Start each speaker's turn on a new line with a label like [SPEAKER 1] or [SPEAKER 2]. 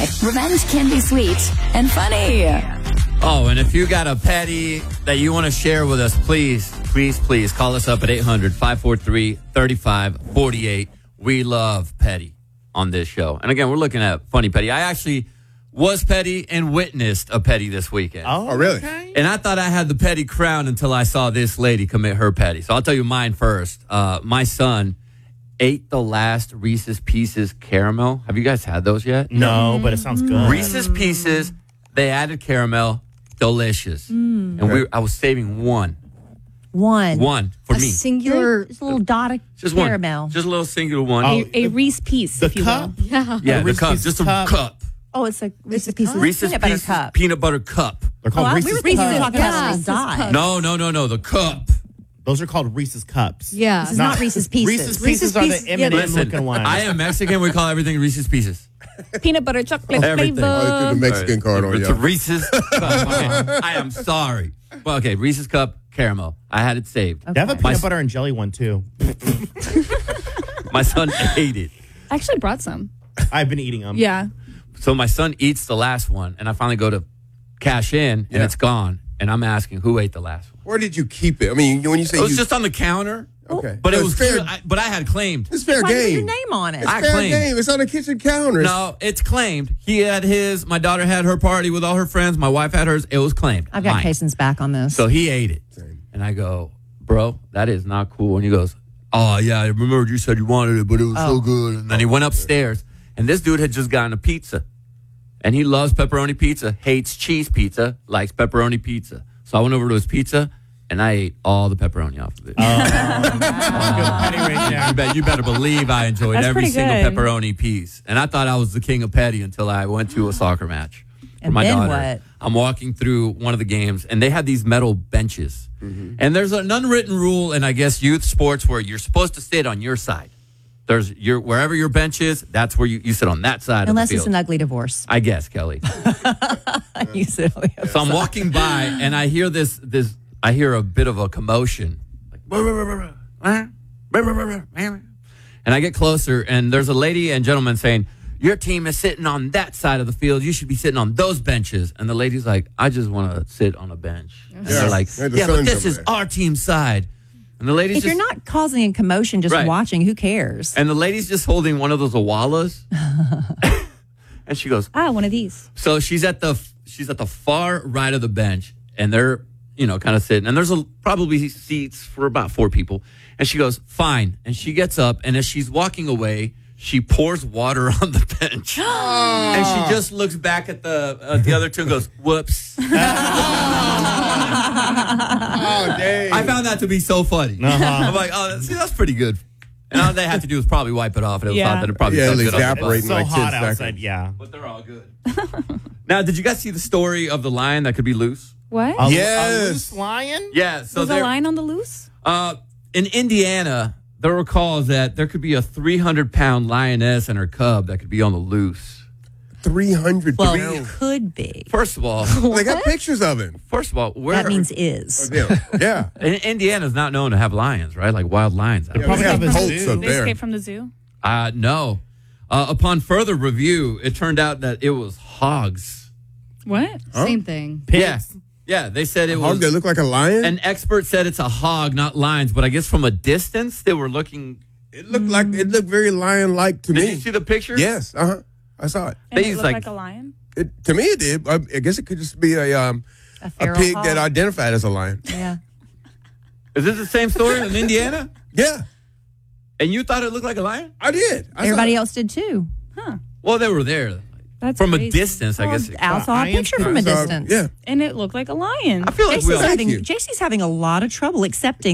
[SPEAKER 1] Revenge can be sweet and funny.
[SPEAKER 2] Oh, and if you got a petty that you want to share with us, please call us up at 800-543-3548. We love petty on this show. And again, we're looking at funny petty. I actually was petty and witnessed a petty this weekend.
[SPEAKER 3] Oh, really?
[SPEAKER 4] Okay.
[SPEAKER 2] And I thought I had the petty crown until I saw this lady commit her petty. So I'll tell you mine first. My son ate the last Reese's Pieces caramel. Have you guys had those yet?
[SPEAKER 4] No, but it sounds good.
[SPEAKER 2] Reese's Pieces, they added caramel. Delicious. And I was saving one for
[SPEAKER 5] a
[SPEAKER 2] me.
[SPEAKER 5] singular little dot of
[SPEAKER 2] Just
[SPEAKER 5] caramel.
[SPEAKER 2] one. Just a little singular one.
[SPEAKER 6] A Reese piece,
[SPEAKER 4] The
[SPEAKER 6] if you
[SPEAKER 4] cup?
[SPEAKER 6] will. Yeah.
[SPEAKER 2] Yeah, the
[SPEAKER 4] Reese's
[SPEAKER 2] cup.
[SPEAKER 4] Pieces
[SPEAKER 2] Just a
[SPEAKER 4] cup.
[SPEAKER 2] cup.
[SPEAKER 5] Oh, it's a Reese's Pieces
[SPEAKER 2] Reese's
[SPEAKER 5] peanut butter
[SPEAKER 2] Pieces
[SPEAKER 5] cup.
[SPEAKER 2] peanut butter cup.
[SPEAKER 4] They're called
[SPEAKER 5] Oh,
[SPEAKER 4] Reese's
[SPEAKER 5] we were
[SPEAKER 4] Cups.
[SPEAKER 5] talking about a
[SPEAKER 6] Reese's
[SPEAKER 5] dot.
[SPEAKER 6] Cups.
[SPEAKER 2] No, the cup.
[SPEAKER 4] Those are called Reese's Cups.
[SPEAKER 6] Yeah.
[SPEAKER 5] This is not Reese's Pieces.
[SPEAKER 4] Reese's Pieces are the M&M
[SPEAKER 2] Listen,
[SPEAKER 4] looking ones.
[SPEAKER 2] I am Mexican. We call everything Reese's Pieces.
[SPEAKER 6] Peanut butter chocolate
[SPEAKER 2] Everything.
[SPEAKER 3] Oh, they put
[SPEAKER 6] flavor.
[SPEAKER 3] the Mexican card on
[SPEAKER 2] It's
[SPEAKER 3] you.
[SPEAKER 2] a Reese's cup. Okay. I am sorry. Well, okay, Reese's cup caramel. I had it saved.
[SPEAKER 4] They have a
[SPEAKER 5] Okay.
[SPEAKER 4] peanut butter and jelly one, too.
[SPEAKER 2] My son ate it.
[SPEAKER 6] I actually brought some.
[SPEAKER 4] I've been eating them.
[SPEAKER 6] Yeah.
[SPEAKER 2] So my son eats the last one, and I finally go to cash in, and it's gone. And I'm asking, who ate the last one?
[SPEAKER 3] Where did you keep it? I mean, when you say
[SPEAKER 2] It was
[SPEAKER 3] you...
[SPEAKER 2] just on the counter.
[SPEAKER 3] Okay.
[SPEAKER 2] But it
[SPEAKER 3] No,
[SPEAKER 2] was
[SPEAKER 3] it's fair.
[SPEAKER 2] fair. But I had claimed.
[SPEAKER 3] It's fair
[SPEAKER 5] Why do you put
[SPEAKER 3] game.
[SPEAKER 5] your name on it?
[SPEAKER 3] It's
[SPEAKER 2] I
[SPEAKER 3] fair
[SPEAKER 2] claimed.
[SPEAKER 3] game. It's on the kitchen counter.
[SPEAKER 2] No, it's claimed. He had his. My daughter had her party with all her friends. My wife had hers. It was claimed.
[SPEAKER 5] I've got
[SPEAKER 2] Mine.
[SPEAKER 5] Kason's back on this.
[SPEAKER 2] So he ate it. And I go, bro, that is not cool. And he goes, oh, yeah, I remembered you said you wanted it, but it was so good. And then he went upstairs, and this dude had just gotten a pizza. And he loves pepperoni pizza, hates cheese pizza, likes pepperoni pizza. So I went over to his pizza, and I ate all the pepperoni off of it.
[SPEAKER 4] Petty right there.
[SPEAKER 2] You better believe I enjoyed
[SPEAKER 6] That's
[SPEAKER 2] every
[SPEAKER 6] pretty
[SPEAKER 2] single
[SPEAKER 6] good.
[SPEAKER 2] pepperoni piece. And I thought I was the king of petty until I went to a soccer match. For
[SPEAKER 5] And
[SPEAKER 2] my
[SPEAKER 5] then
[SPEAKER 2] daughter.
[SPEAKER 5] what?
[SPEAKER 2] I'm walking through one of the games, and they had these metal benches. And there's an unwritten rule in, I guess, youth sports where you're supposed to sit on your side. There's wherever your bench is, that's where you sit on that side
[SPEAKER 5] Unless
[SPEAKER 2] of the
[SPEAKER 5] it's
[SPEAKER 2] field.
[SPEAKER 5] an ugly divorce.
[SPEAKER 2] I guess, Kelly.
[SPEAKER 5] You said,
[SPEAKER 2] So I'm walking by, and I hear I hear a bit of a commotion. Like, and I get closer, and there's a lady and gentleman saying, your team is sitting on that side of the field. You should be sitting on those benches. And the lady's like, I just want to sit on a bench. And they're like,
[SPEAKER 3] Yeah, the
[SPEAKER 2] yeah, but
[SPEAKER 3] sun's
[SPEAKER 2] this
[SPEAKER 3] over
[SPEAKER 2] is
[SPEAKER 3] there.
[SPEAKER 2] our team's side. And the lady's
[SPEAKER 5] if
[SPEAKER 2] just,
[SPEAKER 5] you're not causing a commotion, just
[SPEAKER 2] Right.
[SPEAKER 5] watching, who cares?
[SPEAKER 2] and the lady's just holding one of those awalas. And she goes,
[SPEAKER 6] One of these.
[SPEAKER 2] so she's at the far right of the bench, and they're kind of sitting, and there's probably seats for about 4 people. And she goes, fine. And she gets up, and as she's walking away, she pours water on the bench, and she just looks back at the other two and goes, whoops.
[SPEAKER 3] Oh, dang.
[SPEAKER 2] I found that to be so funny. I'm like, oh, that's pretty good. And all they had to do was probably wipe it off, and it was
[SPEAKER 6] Yeah.
[SPEAKER 2] thought that it probably
[SPEAKER 3] Yeah,
[SPEAKER 2] felt
[SPEAKER 3] it'll
[SPEAKER 2] good on the
[SPEAKER 3] evaporate.
[SPEAKER 2] bus.
[SPEAKER 4] So
[SPEAKER 3] like 10
[SPEAKER 4] hot
[SPEAKER 3] seconds.
[SPEAKER 4] outside, yeah.
[SPEAKER 2] But they're all good. Now, did you guys see the story of the lion that could be loose?
[SPEAKER 6] What?
[SPEAKER 4] A
[SPEAKER 3] Yes.
[SPEAKER 4] loose lion?
[SPEAKER 2] Yeah. So
[SPEAKER 6] There's a
[SPEAKER 2] there,
[SPEAKER 6] line on the loose?
[SPEAKER 2] in Indiana, there were calls that there could be a 300-pound lioness and her cub that could be on the loose.
[SPEAKER 3] 300
[SPEAKER 5] Well,
[SPEAKER 3] pounds.
[SPEAKER 5] it could be.
[SPEAKER 2] First of all,
[SPEAKER 3] They got pictures of him.
[SPEAKER 2] where
[SPEAKER 5] That means is.
[SPEAKER 3] Yeah.
[SPEAKER 2] Indiana's not known to have lions, right? Like wild lions.
[SPEAKER 4] They probably
[SPEAKER 3] they
[SPEAKER 4] have a
[SPEAKER 3] have colts
[SPEAKER 4] zoo.
[SPEAKER 3] up
[SPEAKER 6] They
[SPEAKER 3] there.
[SPEAKER 6] escaped from the zoo?
[SPEAKER 2] No. Upon further review, it turned out that it was hogs.
[SPEAKER 6] What?
[SPEAKER 7] Same thing.
[SPEAKER 4] Pigs.
[SPEAKER 2] Yeah. They said it
[SPEAKER 3] Hog
[SPEAKER 2] was.
[SPEAKER 3] that look like a lion?
[SPEAKER 2] An expert said it's a hog, not lions. But I guess from a distance, they were looking.
[SPEAKER 3] It looked very lion-like to
[SPEAKER 2] Did
[SPEAKER 3] me.
[SPEAKER 2] you see the picture?
[SPEAKER 3] Yes, I saw it.
[SPEAKER 6] And
[SPEAKER 2] They
[SPEAKER 6] it
[SPEAKER 2] use,
[SPEAKER 6] looked
[SPEAKER 2] like-
[SPEAKER 6] like a lion?
[SPEAKER 3] To me, it did. I guess it could just be a
[SPEAKER 5] feral
[SPEAKER 3] pig
[SPEAKER 5] hog.
[SPEAKER 3] that identified as a lion.
[SPEAKER 5] Yeah.
[SPEAKER 2] Is this the same story in Indiana?
[SPEAKER 3] Yeah,
[SPEAKER 2] And you thought it looked like a lion?
[SPEAKER 3] I did.
[SPEAKER 5] Everybody else did too.
[SPEAKER 2] Well, they were there.
[SPEAKER 6] That's
[SPEAKER 2] From
[SPEAKER 6] crazy.
[SPEAKER 2] a distance, I guess.
[SPEAKER 5] Al saw a
[SPEAKER 4] Lions
[SPEAKER 5] picture from a
[SPEAKER 3] So,
[SPEAKER 5] distance.
[SPEAKER 3] yeah.
[SPEAKER 6] And it looked like a lion.
[SPEAKER 2] I feel like we all.
[SPEAKER 5] JC's having a lot of trouble accepting